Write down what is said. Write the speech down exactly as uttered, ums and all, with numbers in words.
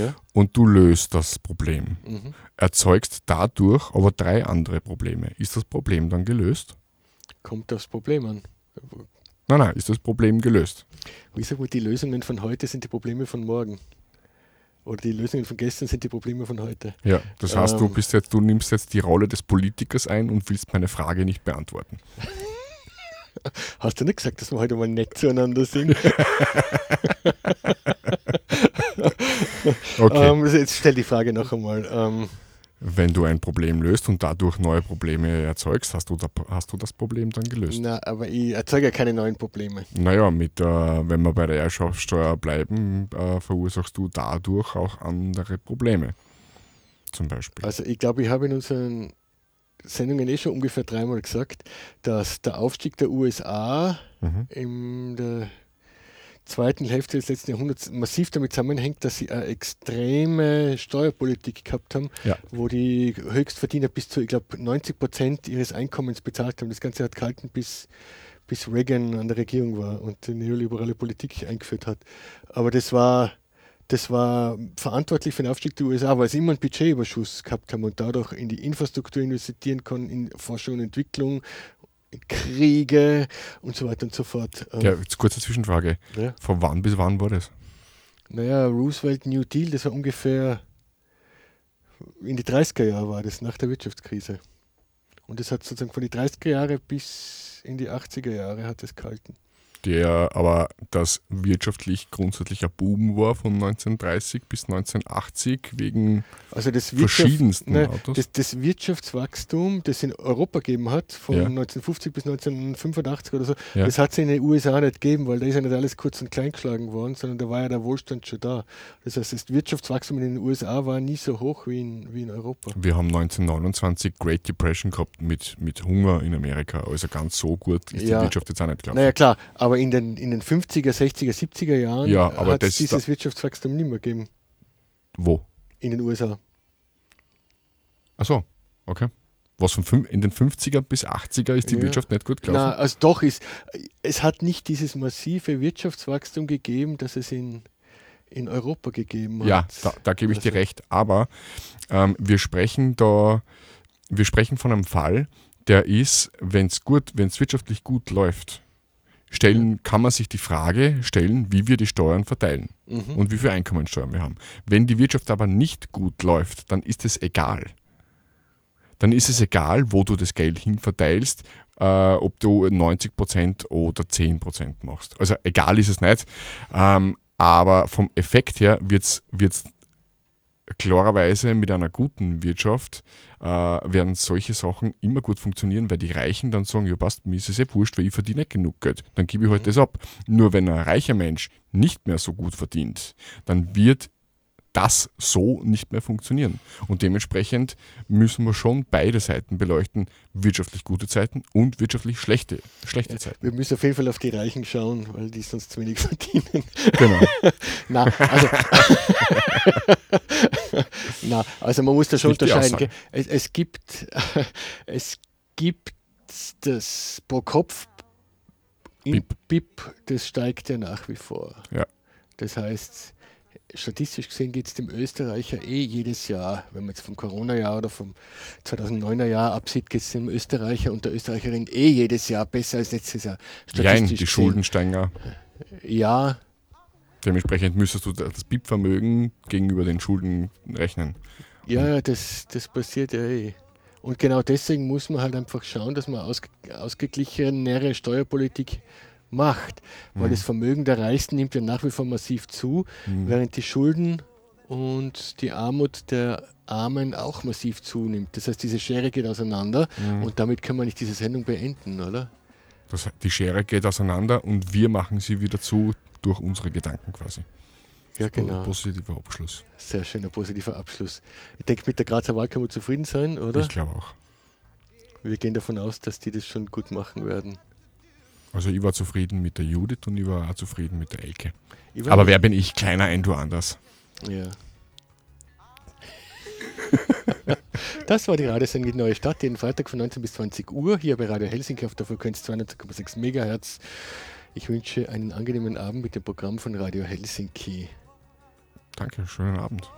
Ja. und du löst das Problem. Mhm. Erzeugst dadurch aber drei andere Probleme. Ist das Problem dann gelöst? Kommt aufs Problem an. Nein, nein, ist das Problem gelöst. Wie sagt man, die Lösungen von heute sind die Probleme von morgen. Oder die Lösungen von gestern sind die Probleme von heute. Ja, das heißt, du Ähm. bist jetzt, du nimmst jetzt die Rolle des Politikers ein und willst meine Frage nicht beantworten. Hast du nicht gesagt, dass wir heute mal nett zueinander sind? Okay. Ähm, also jetzt stell die Frage noch einmal. Ähm, Wenn du ein Problem löst und dadurch neue Probleme erzeugst, hast du, da, hast du das Problem dann gelöst. na, aber ich erzeuge ja keine neuen Probleme. Naja, mit, äh, wenn wir bei der Erbschaftssteuer bleiben, äh, verursachst du dadurch auch andere Probleme. Zum Beispiel. Also ich glaube, ich habe in unseren Sendungen eh schon ungefähr dreimal gesagt, dass der Aufstieg der U S A Mhm. in der zweiten Hälfte des letzten Jahrhunderts massiv damit zusammenhängt, dass sie eine extreme Steuerpolitik gehabt haben, Ja. wo die Höchstverdiener bis zu, ich glaube, neunzig Prozent ihres Einkommens bezahlt haben. Das Ganze hat gehalten, bis, bis Reagan an der Regierung war und die neoliberale Politik eingeführt hat. Aber das war, das war verantwortlich für den Aufstieg der U S A, weil sie immer einen Budgetüberschuss gehabt haben und dadurch in die Infrastruktur investieren konnten, in Forschung und Entwicklung, in Kriege und so weiter und so fort. Ähm, Ja, jetzt kurze Zwischenfrage. ja. Von wann bis wann war das? Naja, Roosevelt New Deal, das war ungefähr in die dreißiger Jahre war das, nach der Wirtschaftskrise. Und das hat sozusagen von die dreißiger Jahre bis in die achtziger Jahre hat es gehalten. Der aber das wirtschaftlich grundsätzlich ein Boom war von neunzehnhundertdreißig bis neunzehnhundertachtzig wegen Also das, Wirtschaft, verschiedensten ne, Autos. das, das Wirtschaftswachstum, das es in Europa gegeben hat, von Ja. neunzehnhundertfünfzig bis neunzehnhundertfünfundachtzig oder so, Ja. das hat es in den U S A nicht gegeben, weil da ist ja nicht alles kurz und klein geschlagen worden, sondern da war ja der Wohlstand schon da. Das heißt, das Wirtschaftswachstum in den U S A war nie so hoch wie in, wie in Europa. Wir haben neunzehnhundertneunundzwanzig Great Depression gehabt mit, mit Hunger in Amerika. Also ganz so gut ist Ja. die Wirtschaft jetzt auch nicht gelaufen. Naja klar, aber in den, in den fünfziger, sechziger, siebziger Jahren Ja, aber hat es das- dieses Wirtschaftswachstum nicht mehr gegeben Wo? in den U S A. Achso, okay. Was von fün- in den fünfziger bis achtziger ist die Ja. Wirtschaft nicht gut Na, gelaufen? also doch, ist, es hat nicht dieses massive Wirtschaftswachstum gegeben, das es in, in Europa gegeben hat. Ja, da, da gebe ich dir Also- recht. Aber ähm, wir sprechen da, wir sprechen von einem Fall, der ist, wenn es gut, wenn es wirtschaftlich gut läuft, stellen, kann man sich die Frage stellen, wie wir die Steuern verteilen Mhm. und wie viel Einkommensteuern wir haben. Wenn die Wirtschaft aber nicht gut läuft, dann ist es egal. Dann ist es egal, wo du das Geld hin verteilst, äh, ob du neunzig Prozent oder zehn Prozent machst. Also egal ist es nicht, ähm, aber vom Effekt her wird es klarerweise mit einer guten Wirtschaft äh, werden solche Sachen immer gut funktionieren, weil die Reichen dann sagen, ja passt, mir ist es eh wurscht, weil ich verdiene nicht genug Geld. Dann gebe ich halt das ab. Nur wenn ein reicher Mensch nicht mehr so gut verdient, dann wird das so nicht mehr funktionieren. Und dementsprechend müssen wir schon beide Seiten beleuchten, wirtschaftlich gute Zeiten und wirtschaftlich schlechte, schlechte Zeiten. Wir müssen auf jeden Fall auf die Reichen schauen, weil die sonst zu wenig verdienen. Genau. Na, also, na, also man muss da schon Nicht die unterscheiden. Aussage. gell? Es, es gibt, es gibt das pro Kopf im Bip. B I P, das steigt ja nach wie vor. Ja. Das heißt, statistisch gesehen geht es dem Österreicher eh jedes Jahr, wenn man jetzt vom Corona-Jahr oder vom zweitausenddeuner Jahr absieht, geht es dem Österreicher und der Österreicherin eh jedes Jahr besser als letztes Jahr. Jein, die gesehen. Schulden steigen auch. Ja, Dementsprechend müsstest du das B I P-Vermögen gegenüber den Schulden rechnen. ja, das, das passiert ja eh. Und genau deswegen muss man halt einfach schauen, dass man ausge ausgeglichenere Steuerpolitik macht. Weil Mhm. das Vermögen der Reichsten nimmt ja nach wie vor massiv zu, Mhm. während die Schulden und die Armut der Armen auch massiv zunimmt. Das heißt, diese Schere geht auseinander Mhm. und damit kann man nicht diese Sendung beenden, oder? Das, die Schere geht auseinander und wir machen sie wieder zu durch unsere Gedanken quasi. Ja, genau. Positiver Abschluss. Sehr schöner positiver Abschluss. Ich denke, mit der Grazer Wahl kann man zufrieden sein, oder? Ich glaube auch. Wir gehen davon aus, dass die das schon gut machen werden. Also ich war zufrieden mit der Judith und ich war auch zufrieden mit der Elke. Ich war Aber nicht- wer bin ich? Kleiner ein, du anders. Ja. Das war die Radiosendung Neue Stadt, jeden Freitag von neunzehn bis zwanzig Uhr, hier bei Radio Helsinki auf der Frequenz zweihundert Komma sechs Megahertz. Ich wünsche einen angenehmen Abend mit dem Programm von Radio Helsinki. Danke, schönen Abend.